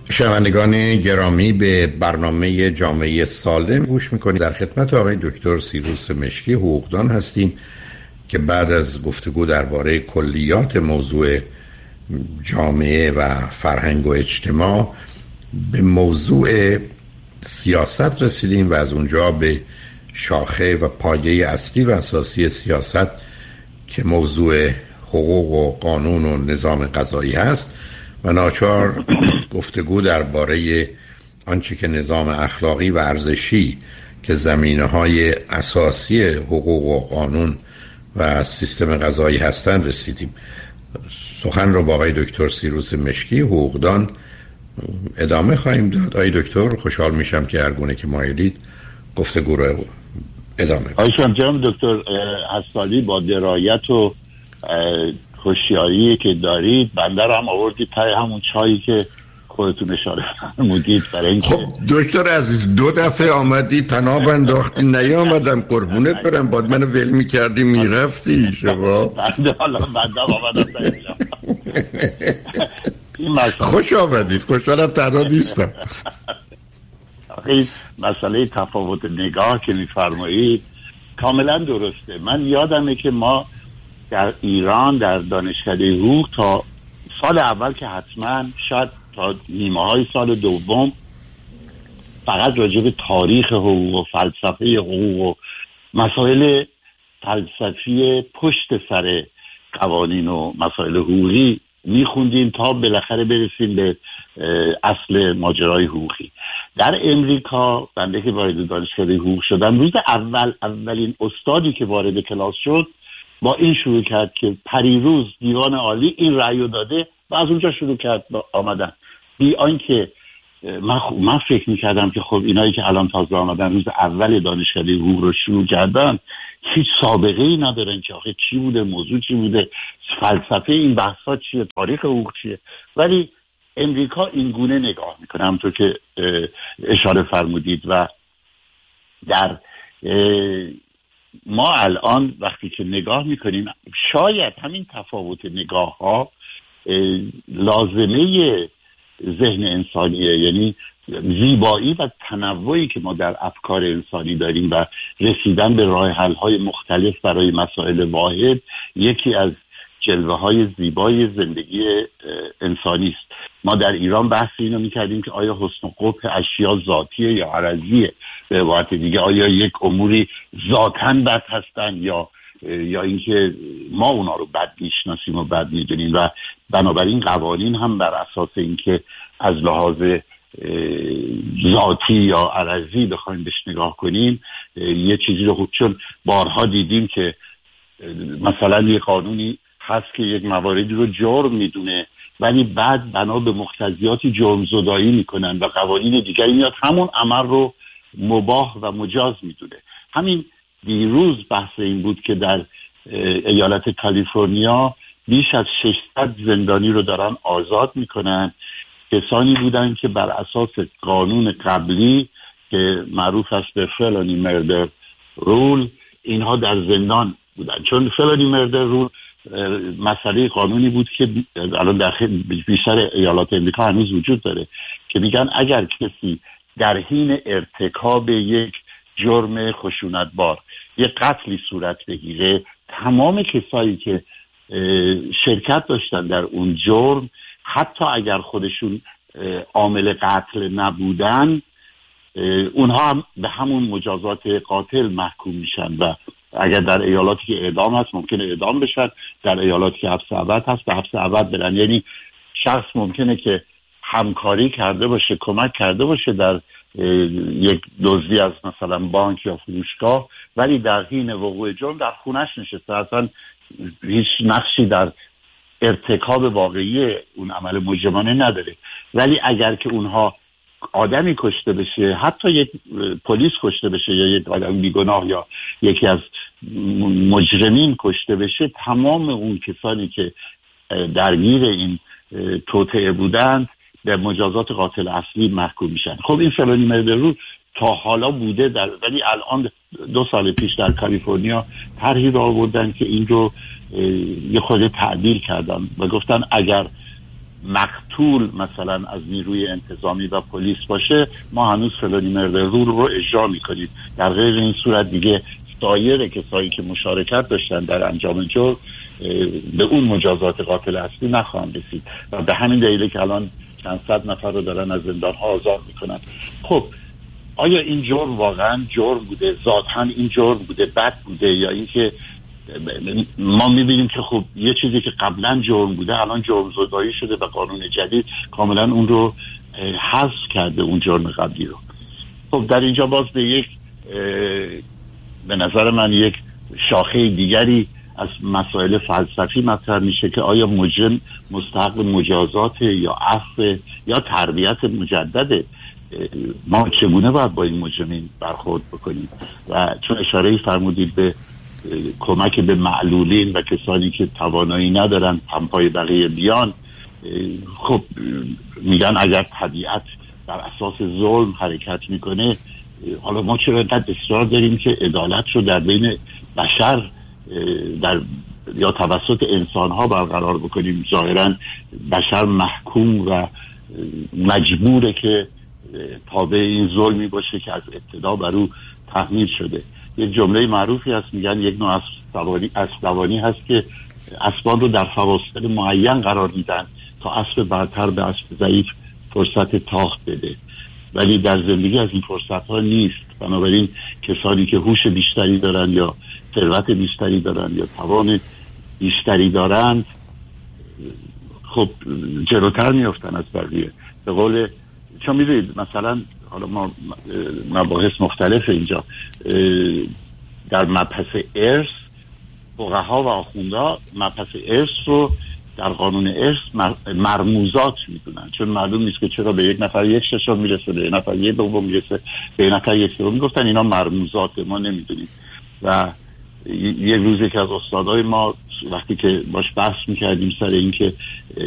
شنوندگان گرامی، به برنامه جامعه سالم گوش میکنید. در خدمت آقای دکتر سیروس مشکی حقوقدان هستیم که بعد از گفتگو درباره کلیات موضوع جامعه و فرهنگ و اجتماع به موضوع سیاست رسیدیم و از اونجا به شاخه و پایه اصلی و اساسی سیاست که موضوع حقوق و قانون و نظام قضایی هست و ناچار گفتگو درباره آنچه که نظام اخلاقی و ارزشی که زمینه‌های اساسی حقوق و قانون و سیستم قضایی هستند رسیدیم. سخن رو با آقای دکتر سیروس مشکی حقوقدان ادامه خواهیم داد. آقای دکتر، خوشحال میشم که هر گونه که مایلید گفتگو رو ادامه بدید. آقای جناب دکتر حسالی، با درایت و هوشیاری که دارید بنده رو هم آوردید پای همون چایی که خودتون اشاره فرمودید. برای اینکه خب دکتر عزیز، 2 دفعه آمدی تناب انداختی، نیامدم قربونت برم، بعد منو ول میکردی میرفتی شما. بنده آمدم خوش آمدید، خوشحالم تنها نیستم. این مسئله تفاوت نگاه که میفرمایید کاملا درسته. من یادمه که ما در ایران در دانشکده حقوق تا سال اول که حتما شاید تا نیمه های سال دوم فقط راجع به تاریخ حقوق و فلسفه حقوق و مسائل فلسفی پشت سر قوانین و مسائل حقوقی میخوندیم تا بالاخره برسیم به اصل ماجرای حقوقی. در امریکا بنده که وارد دانشکده حقوق شدم، روز اولین استادی که وارد کلاس شد با این شروع کرد که پریروز دیوان عالی این رأیو داده و از اونجا شروع کرد آمدن. بی آنکه من فکر میکردم که خب اینایی که الان تازه آمدن روز اول دانشکده حقوق رو شروع کردن هیچ سابقه ای ندارن که آخه چی بوده، موضوع چی بوده، فلسفه این بحثا چیه، تاریخ حقوق چیه. ولی امریکا این گونه نگاه میکنه همونطور که اشاره فرمودید. و در ما الان وقتی که نگاه میکنیم شاید همین تفاوت نگاه ها لازمه ذهن انسانیه، یعنی زیبایی و تنوعی که ما در افکار انسانی داریم و رسیدن به راه حل های مختلف برای مسائل واحد یکی از جلوه های زیبای زندگی انسانی است. ما در ایران بحث اینو میکردیم که آیا حسن و قبح اشیا ذاتیه یا عرضیه، به عبارت دیگه آیا یک اموری ذاتاً بد هستن یا اینکه ما اونا رو بد میشناسیم و بد میدونیم. و بنابراین قوانین هم بر اساس اینکه از لحاظ ذاتی یا عرضی بخوایم بهش نگاه کنیم یه چیزی رو چون بارها دیدیم که مثلا یه قانونی هست که یک مواردی رو جرم میدونه ولی بعد بنا به مقتضیاتی جرم زدایی میکنن و قوانین دیگری میاد همون عمل رو مباح و مجاز میدونه. همین دیروز بحث این بود که در ایالت کالیفرنیا بیش از 600 زندانی رو دارن آزاد میکنن. کسانی بودن که بر اساس قانون قبلی که معروف است به فلانی مردر رول اینها در زندان بودن. چون فلانی مردر رول مسئله قانونی بود که الان در بیشتر ایالات امریکا هنوز وجود داره که میگن اگر کسی در حین ارتکاب یک جرم خشونتبار یک قتلی صورت بگیره، تمام کسایی که شرکت داشتن در اون جرم حتی اگر خودشون عامل قتل نبودن اونها هم به همون مجازات قاتل محکوم میشن و اگر در ایالاتی که اعدام هست ممکنه اعدام بشن، در ایالاتی که حبس ابد هست به حبس ابد برن. یعنی شخص ممکنه که همکاری کرده باشه، کمک کرده باشه در یک دزدی از مثلا بانک یا فروشگاه ولی در حین وقوع جرم در خونش نشسته، اصلا هیچ نقشی در ارتکاب واقعی اون عمل مجرمانه نداره. ولی اگر که اونها آدمی کشته بشه، حتی یک پلیس کشته بشه یا یک آدم بیگناه یا یکی از مجرمین کشته بشه، تمام اون کسانی که درگیر این توطئه بودند به مجازات قاتل اصلی محکوم میشن. خب این فلانی مردر رول تا حالا بوده ولی الان 2 سال پیش در کالیفرنیا طرحی را آوردن که این رو یه خورده تعدیل کردن و گفتن اگر مقتول مثلا از نیروی انتظامی و پلیس باشه، ما هنوز فلانی مردر رول رو اجرا میکنیم. در غیر این صورت دیگه سایر کسایی که مشارکت داشتن در انجام جرم به اون مجازات قاتل اصلی نخواهند رسید و به همین دلیله که الان چند صد نفر رو دارن از زندان ها آزاد میکنن. خب آیا این جرم واقعا جرم بوده، ذاتاً این جرم بوده، بد بوده، یا اینکه ما میبینیم که خب یه چیزی که قبلا جرم بوده الان جرم زدایی شده و قانون جدید کاملا اون رو حذف کرده، اون جرم قبلی رو. خب در اینجا باز به نظر من یک شاخه دیگری از مسائل فلسفی مطرح میشه که آیا مجرم مستحق مجازات یا عفو یا تربیت مجدده؟ ما چگونه باید با این مجرمین برخورد بکنیم؟ و چون اشاره فرمودید به کمک به معلولین و کسانی که توانایی ندارن پای بقیه بیان، خب میگن اگر طبیعت بر اساس ظلم حرکت میکنه، حالا ما چرا اینقدر اصرار داریم که عدالت رو در بین بشر یا توسط انسان ها برقرار بکنیم؟ ظاهرا بشر محکوم و مجبوره که تابع این ظلمی باشه که از ابتدا بر او تحمیل شده. یک جمله معروفی هست، میگن یک نوع اسبانی هست که اسبان رو در فواصل معین قرار میدن تا اسب برتر به اسب ضعیف فرصت تاخت بده، ولی در زندگی از این فرصت ها نیست. بنابراین کسانی که هوش بیشتری دارن یا ثروت بیشتری دارن یا توان بیشتری دارند، خب جلوتر میافتن از بقیه. به قول، چون میدونید مثلا حالا ما مباحث مختلف اینجا در مبحث ارث، فقها و آخوندا مبحث ارث رو در قانون ارث مرموزات میدونن، چون معلوم نیست که چرا به یک نفر 1/6 میرسه، به یک نفر 1/2 میرسه، به یک نفر 1/3 میگفتن اینا مرموزات، ما نمیدونیم. و یه روزی که از استادای ما وقتی که باش بحث میکردیم سر این که